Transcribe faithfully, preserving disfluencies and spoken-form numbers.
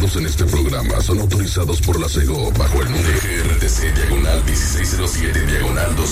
utilizados en este programa son autorizados por la SEGO bajo el número G R T C diagonal dieciséis cero siete diagonal dos